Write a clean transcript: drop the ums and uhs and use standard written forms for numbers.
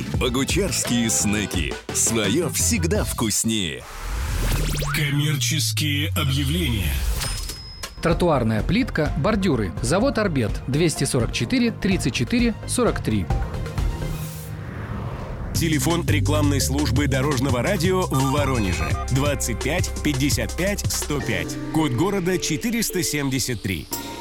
Богучарские снеки. Свое всегда вкуснее. Коммерческие объявления. Тротуарная плитка, бордюры. Завод «Арбет». 244 34 43. Телефон рекламной службы Дорожного радио в Воронеже. 25 55 105. Код города 473.